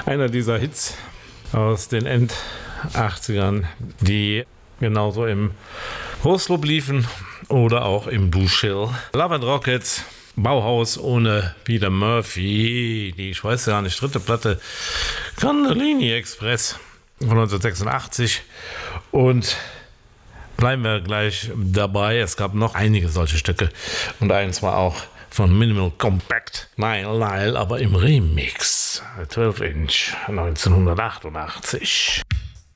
Einer dieser Hits aus den End-80ern, die genauso im Hostloop liefen oder auch im Bushhill. Love and Rockets, Bauhaus ohne Peter Murphy, die, ich weiß ja nicht, dritte Platte, Candellini Express von 1986. Und bleiben wir gleich dabei, es gab noch einige solche Stücke und eins war auch von Minimal Compact, Nile Nile, aber im Remix, 12 Inch, 1988.